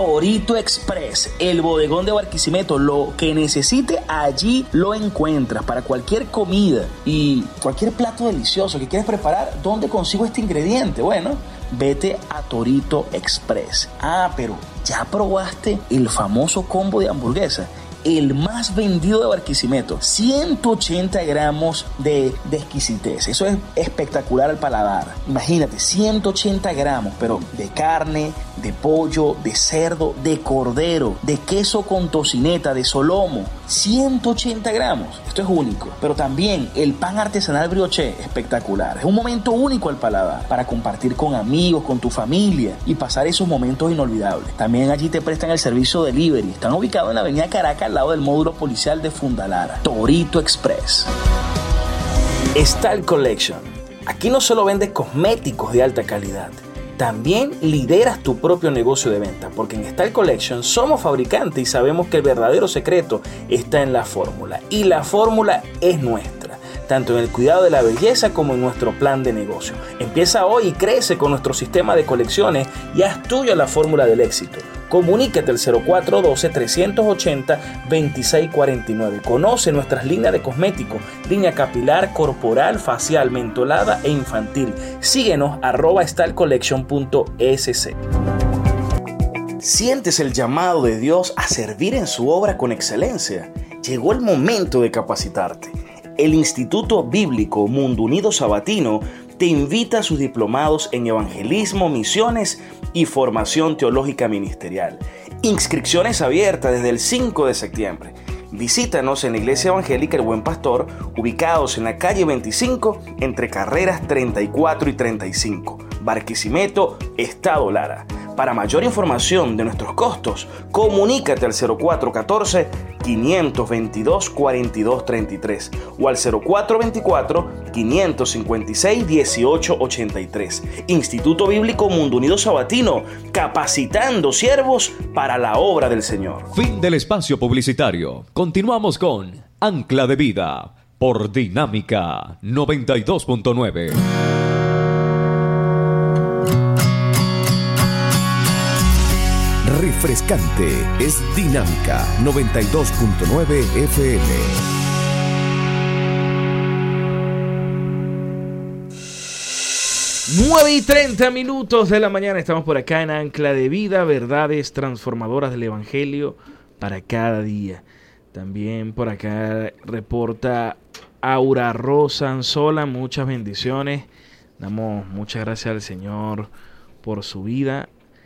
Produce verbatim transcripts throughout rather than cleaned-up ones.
Torito Express, el bodegón de Barquisimeto. Lo que necesite allí lo encuentras para cualquier comida y cualquier plato delicioso que quieras preparar. ¿Dónde consigo este ingrediente? Bueno, vete a Torito Express. Ah, pero ¿ya probaste el famoso combo de hamburguesa? El más vendido de Barquisimeto, ciento ochenta gramos de, de exquisitez. Eso es espectacular al paladar. Imagínate, ciento ochenta gramos, pero de carne, de pollo, de cerdo, de cordero, de queso con tocineta, de solomo. ciento ochenta gramos. Esto es único. Pero también el pan artesanal brioché, espectacular. Es un momento único al paladar para compartir con amigos, con tu familia y pasar esos momentos inolvidables. También allí te prestan el servicio delivery. Están ubicados en la avenida Caracas, al lado del módulo policial de Fundalara. Torito Express. Style Collection. Aquí no solo vendes cosméticos de alta calidad, también lideras tu propio negocio de venta, porque en Style Collection somos fabricantes y sabemos que el verdadero secreto está en la fórmula, y la fórmula es nuestra, tanto en el cuidado de la belleza como en nuestro plan de negocio. Empieza hoy y crece con nuestro sistema de colecciones y haz tuya la fórmula del éxito. Comunícate al cero cuatro uno dos, tres ocho cero, dos seis cuatro nueve. Conoce nuestras líneas de cosméticos, línea capilar, corporal, facial, mentolada e infantil. Síguenos arroba style collection punto es ce. ¿Sientes el llamado de Dios a servir en su obra con excelencia? Llegó el momento de capacitarte. El Instituto Bíblico Mundo Unido Sabatino te invita a sus diplomados en evangelismo, misiones y formación teológica ministerial. Inscripciones abiertas desde el cinco de septiembre. Visítanos en la Iglesia Evangélica El Buen Pastor, ubicados en la calle veinticinco, entre carreras treinta y cuatro y treinta y cinco, Barquisimeto, Estado Lara. Para mayor información de nuestros costos, comunícate al cero cuatro uno cuatro, cinco dos dos, cuatro dos tres tres o al cero cuatro dos cuatro, cinco cinco seis, uno ocho ocho tres. Instituto Bíblico Mundo Unido Sabatino, capacitando siervos para la obra del Señor. Fin del espacio publicitario. Continuamos con Ancla de Vida por Dinámica noventa y dos punto nueve. Refrescante es Dinámica noventa y dos punto nueve F M. nueve y treinta minutos de la mañana. Estamos por acá en Ancla de Vida, verdades transformadoras del Evangelio para cada día. También por acá reporta Aura Rosa Anzola. Muchas bendiciones. Damos muchas gracias al Señor por su vida.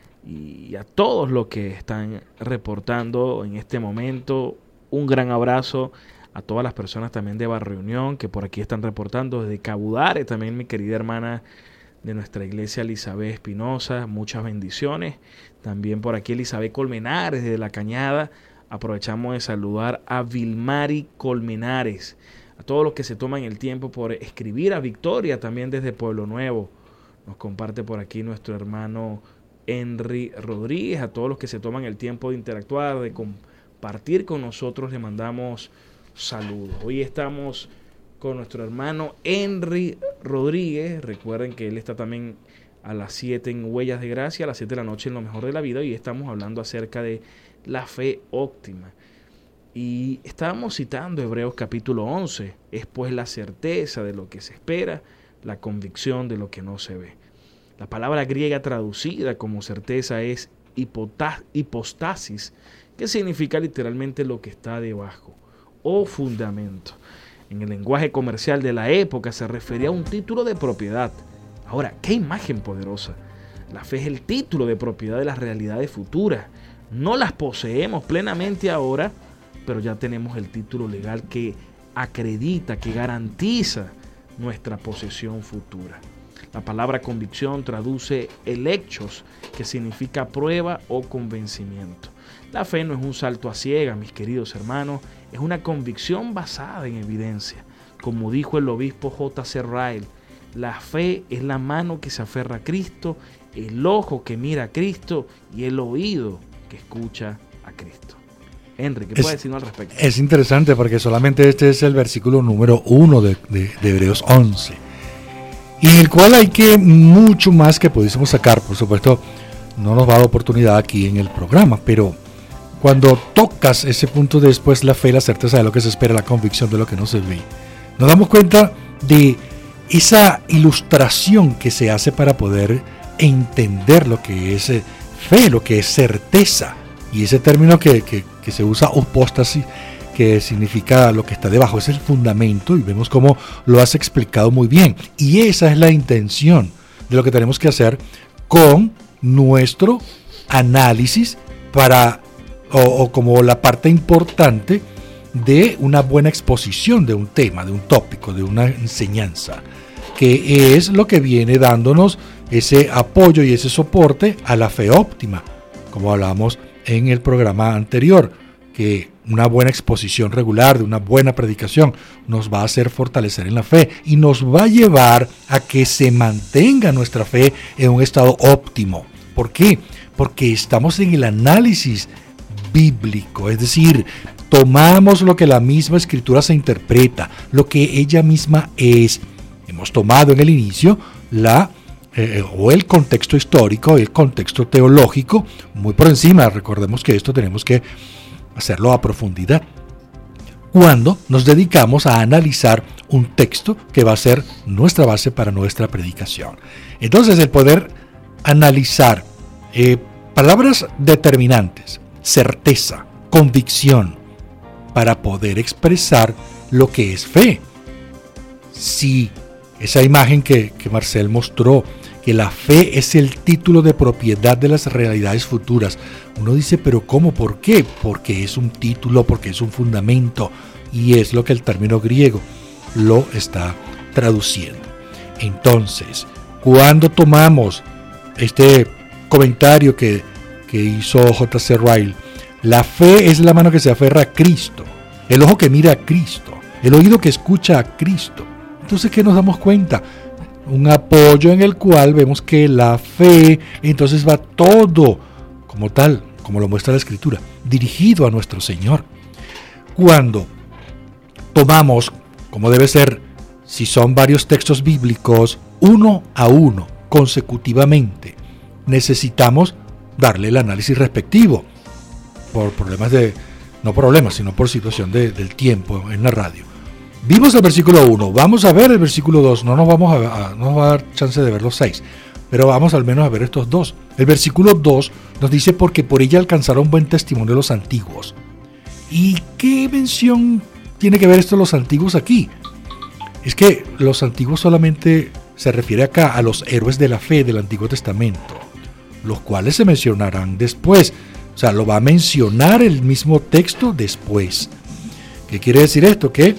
Y a todos los que están reportando en este momento, un gran abrazo a todas las personas también de Barrio Unión que por aquí están reportando, desde Cabudare, también mi querida hermana de nuestra iglesia Elizabeth Espinosa, muchas bendiciones. También por aquí Elizabeth Colmenares desde La Cañada. Aprovechamos de saludar a Vilmari Colmenares, a todos los que se toman el tiempo por escribir, a Victoria también desde Pueblo Nuevo. Nos comparte por aquí nuestro hermano Henry Rodríguez, a todos los que se toman el tiempo de interactuar, de compartir con nosotros, le mandamos saludos. Hoy estamos con nuestro hermano Henry Rodríguez. Recuerden que él está también a las siete en Huellas de Gracia, a las siete de la noche en Lo Mejor de la Vida, y estamos hablando acerca de la fe óptima. Y estábamos citando Hebreos capítulo once, es pues la certeza de lo que se espera, la convicción de lo que no se ve. La palabra griega traducida como certeza es hipostasis, que significa literalmente lo que está debajo o fundamento. En el lenguaje comercial de la época se refería a un título de propiedad. Ahora, qué imagen poderosa. La fe es el título de propiedad de las realidades futuras. No las poseemos plenamente ahora, pero ya tenemos el título legal que acredita, que garantiza nuestra posesión futura. La palabra convicción traduce elechos, que significa prueba o convencimiento. La fe no es un salto a ciegas, mis queridos hermanos, es una convicción basada en evidencia. Como dijo el obispo J C Ryle, la fe es la mano que se aferra a Cristo, el ojo que mira a Cristo y el oído que escucha a Cristo. Henry, ¿qué puedes decirnos al respecto? Es interesante porque solamente este es el versículo número uno de, de, de Hebreos once. Y el cual hay que mucho más que pudiésemos sacar, por supuesto, no nos va a dar oportunidad aquí en el programa, pero cuando tocas ese punto de después la fe, la certeza de lo que se espera, la convicción de lo que no se ve, nos damos cuenta de esa ilustración que se hace para poder entender lo que es fe, lo que es certeza, y ese término que, que, que se usa, apóstasis, que significa lo que está debajo, es el fundamento, y vemos cómo lo has explicado muy bien, y esa es la intención de lo que tenemos que hacer con nuestro análisis para, o, o como la parte importante de una buena exposición de un tema, de un tópico, de una enseñanza, que es lo que viene dándonos ese apoyo y ese soporte a la fe óptima, como hablamos en el programa anterior, que una buena exposición regular de una buena predicación nos va a hacer fortalecer en la fe y nos va a llevar a que se mantenga nuestra fe en un estado óptimo. ¿Por qué? Porque estamos en el análisis bíblico, es decir, tomamos lo que la misma escritura se interpreta, lo que ella misma es. Hemos tomado en el inicio la eh, o el contexto histórico, el contexto teológico, muy por encima. Recordemos que esto tenemos que hacerlo a profundidad cuando nos dedicamos a analizar un texto que va a ser nuestra base para nuestra predicación. Entonces, el poder analizar eh, palabras determinantes, certeza, convicción, para poder expresar lo que es fe. Si esa imagen que, que Marcel mostró, que la fe es el título de propiedad de las realidades futuras, uno dice, pero ¿cómo? ¿Por qué? Porque es un título, porque es un fundamento, y es lo que el término griego lo está traduciendo. Entonces, cuando tomamos este comentario que, que hizo J C Ryle, la fe es la mano que se aferra a Cristo, el ojo que mira a Cristo, el oído que escucha a Cristo. Entonces, ¿qué nos damos cuenta? Un apoyo en el cual vemos que la fe, entonces va todo como tal, como lo muestra la Escritura, dirigido a nuestro Señor. Cuando tomamos, como debe ser, si son varios textos bíblicos, uno a uno, consecutivamente, necesitamos darle el análisis respectivo, por problemas de, no problemas, sino por situación de, del tiempo en la radio. Vimos el versículo uno, vamos a ver el versículo dos, no nos vamos a, a, no nos va a dar chance de ver los seis, pero vamos al menos a ver estos dos. El versículo dos nos dice, porque por ella alcanzaron buen testimonio los antiguos. ¿Y qué mención tiene que ver esto de los antiguos aquí? Es que los antiguos solamente se refiere acá a los héroes de la fe del Antiguo Testamento, los cuales se mencionarán después. O sea, lo va a mencionar el mismo texto después. ¿Qué quiere decir esto? Que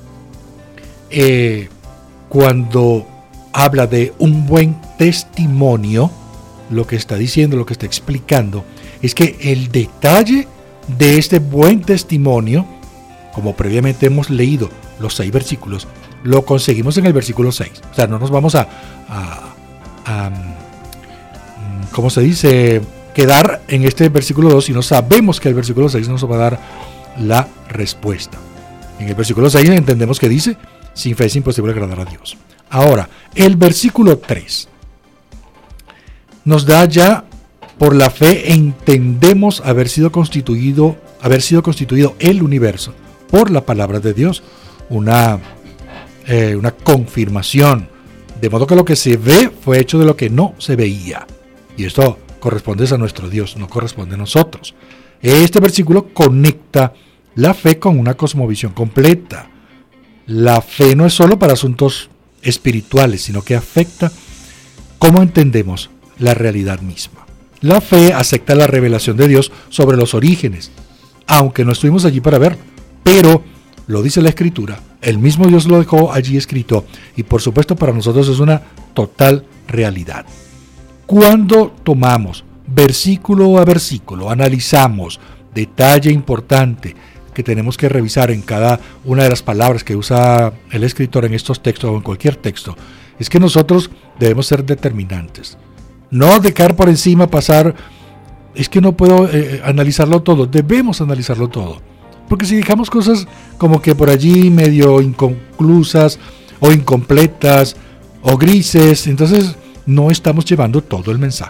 eh, cuando habla de un buen testimonio, lo que está diciendo, lo que está explicando, es que el detalle de este buen testimonio, como previamente hemos leído los seis versículos, lo conseguimos en el versículo seis. O sea, no nos vamos a, a, a ¿cómo se dice?, quedar en este versículo dos, sino sabemos que el versículo seis nos va a dar la respuesta. En el versículo seis entendemos que dice, sin fe es imposible agradar a Dios. Ahora, el versículo tres nos da ya, por la fe entendemos haber sido constituido, haber sido constituido el universo por la palabra de Dios, una, eh, una confirmación, de modo que lo que se ve fue hecho de lo que no se veía. Y esto corresponde a nuestro Dios, no corresponde a nosotros. Este versículo conecta la fe con una cosmovisión completa. La fe no es solo para asuntos espirituales, sino que afecta cómo entendemos la realidad misma. La fe acepta la revelación de Dios sobre los orígenes, aunque no estuvimos allí para verlo, pero lo dice la Escritura, el mismo Dios lo dejó allí escrito, y por supuesto para nosotros es una total realidad. Cuando tomamos versículo a versículo, analizamos detalle importante que tenemos que revisar en cada una de las palabras que usa el escritor en estos textos o en cualquier texto, es que nosotros debemos ser determinantes. No dejar por encima, pasar, es que no puedo eh, analizarlo todo, debemos analizarlo todo. Porque si dejamos cosas como que por allí medio inconclusas o incompletas o grises, entonces no estamos llevando todo el mensaje.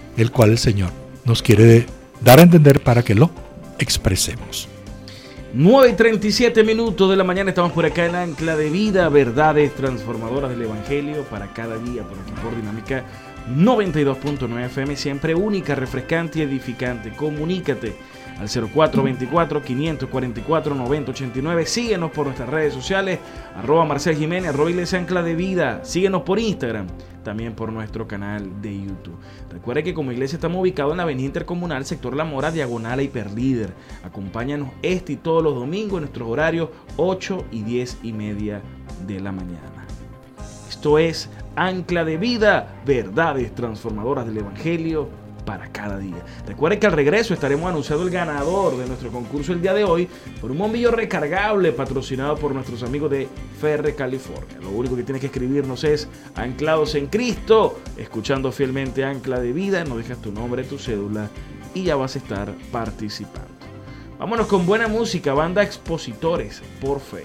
el cual el Señor nos quiere dar a entender para que lo expresemos. nueve y treinta y siete minutos de la mañana, estamos por acá en Ancla de Vida, verdades transformadoras del Evangelio para cada día, por aquí por Dinámica noventa y dos punto nueve F M, siempre única, refrescante y edificante. Comunícate al cero cuatro dos cuatro, cinco cuatro cuatro, nueve cero ocho nueve. Síguenos por nuestras redes sociales, arroba Marcel Jiménez, arroba Iglesia Ancla de Vida. Síguenos por Instagram, también por nuestro canal de YouTube. Recuerde que como iglesia estamos ubicados en la avenida Intercomunal, sector La Mora, diagonal a Hiperlíder. Acompáñanos este y todos los domingos en nuestros horarios ocho y diez y media de la mañana. Esto es Ancla de Vida, verdades transformadoras del Evangelio para cada día. Recuerde que al regreso estaremos anunciando el ganador de nuestro concurso el día de hoy por un bombillo recargable patrocinado por nuestros amigos de Ferre California. Lo único que tienes que escribirnos es Anclados en Cristo, escuchando fielmente Ancla de Vida, nos dejas tu nombre, tu cédula y ya vas a estar participando. Vámonos con buena música, banda Expositores por Fe.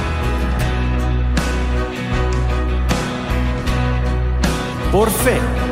Por fe,